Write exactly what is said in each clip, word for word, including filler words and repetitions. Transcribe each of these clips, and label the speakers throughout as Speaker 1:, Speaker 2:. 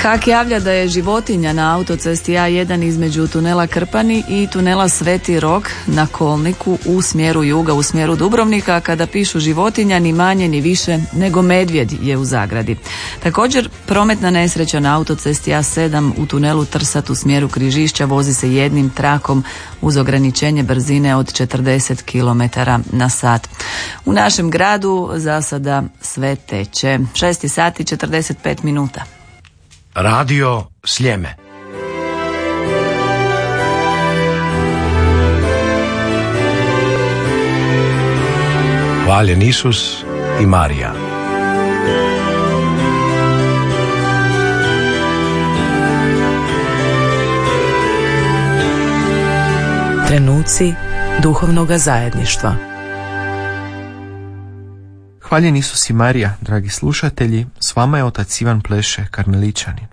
Speaker 1: H A K javlja da je životinja na autocesti A jedan između tunela Krpani i tunela Sveti Rok na kolniku u smjeru juga, u smjeru Dubrovnika. Kada pišu životinja, ni manje ni više nego medvjed je u zagradi. Također, prometna nesreća na autocesti A sedam u tunelu Trsat u smjeru Križišća, vozi se jednim trakom uz ograničenje brzine od četrdeset kilometara na sat. U našem gradu za sada sve teče. šest sati četrdeset pet minuta.
Speaker 2: Radio Sljeme. Hvaljen Isus i Marija.
Speaker 3: Trenuci duhovnoga zajedništva.
Speaker 4: Hvaljen Isus i Marija, dragi slušatelji, s vama je otac Ivan Pleše, karmeličanin.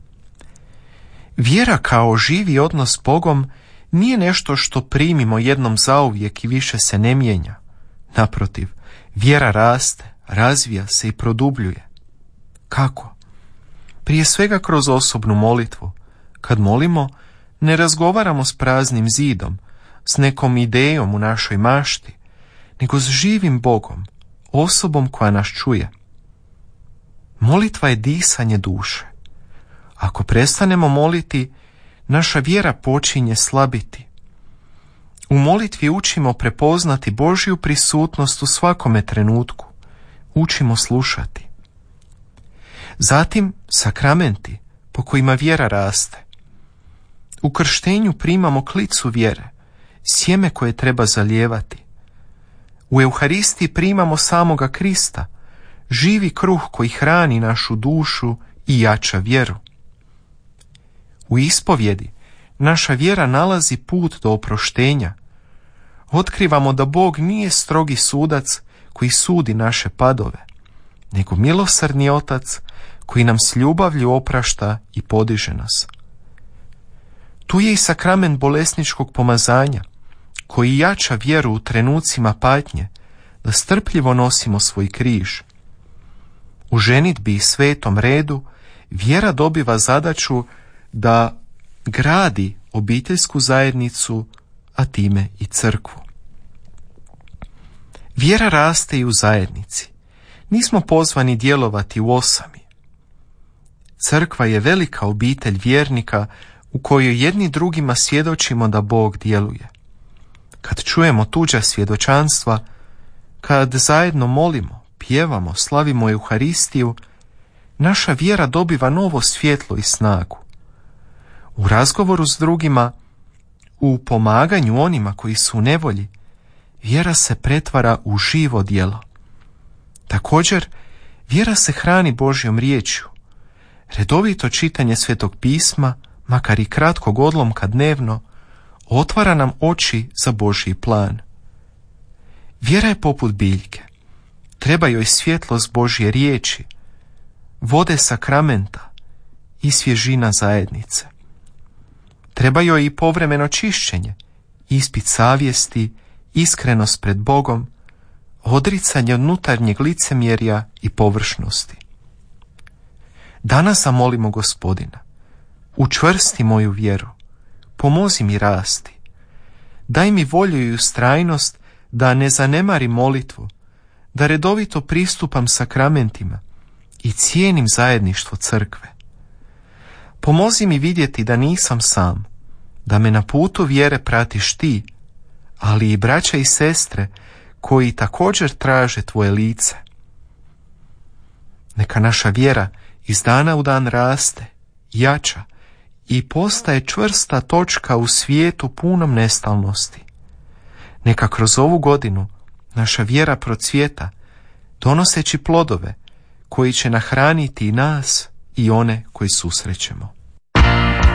Speaker 4: Vjera kao živi odnos s Bogom nije nešto što primimo jednom zauvijek i više se ne mijenja. Naprotiv, vjera raste, razvija se i produbljuje. Kako? Prije svega kroz osobnu molitvu. Kad molimo, ne razgovaramo s praznim zidom, s nekom idejom u našoj mašti, nego s živim Bogom, osobom koja nas čuje. Molitva je disanje duše. Ako prestanemo moliti, naša vjera počinje slabiti. U molitvi učimo prepoznati Božju prisutnost u svakome trenutku. Učimo slušati. Zatim sakramenti po kojima vjera raste. U krštenju primamo klicu vjere, sjeme koje treba zalijevati. U Euharistiji primamo samoga Krista, živi kruh koji hrani našu dušu i jača vjeru. U ispovjedi naša vjera nalazi put do oproštenja. Otkrivamo da Bog nije strogi sudac koji sudi naše padove, nego milosrdni otac koji nam s ljubavlju oprašta i podiže nas. Tu je i sakrament bolesničkog pomazanja, koji jača vjeru u trenucima patnje, da strpljivo nosimo svoj križ. U ženidbi i svetom redu vjera dobiva zadaću da gradi obiteljsku zajednicu, a time i crkvu. Vjera raste i u zajednici. Nismo pozvani djelovati u osami. Crkva je velika obitelj vjernika u kojoj jedni drugima svjedočimo da Bog djeluje. Kad čujemo tuđa svjedočanstva, kad zajedno molimo, pjevamo, slavimo Euharistiju, naša vjera dobiva novo svjetlo i snagu. U razgovoru s drugima, u pomaganju onima koji su u nevolji, vjera se pretvara u živo djelo. Također, vjera se hrani Božjom riječju. Redovito čitanje Svetog pisma, makar i kratkog odlomka dnevno, otvara nam oči za Božji plan. Vjera je poput biljke. Treba joj svjetlost Božje riječi, vode sakramenta i svježina zajednice. Treba joj i povremeno čišćenje, ispit savjesti, iskrenost pred Bogom, odricanje od unutarnjeg licemjerja i površnosti. Danas zamolimo Gospodina, učvrsti moju vjeru, pomozi mi rasti, daj mi volju i ustrajnost da ne zanemarim molitvu, da redovito pristupam sakramentima i cijenim zajedništvo crkve. Pomozi mi vidjeti da nisam sam, da me na putu vjere pratiš ti, ali i braća i sestre koji također traže tvoje lice. Neka naša vjera iz dana u dan raste, jača i postaje čvrsta točka u svijetu punom nestalnosti. Neka kroz ovu godinu naša vjera procvjeta, donoseći plodove koji će nahraniti i nas i one koji susrećemo.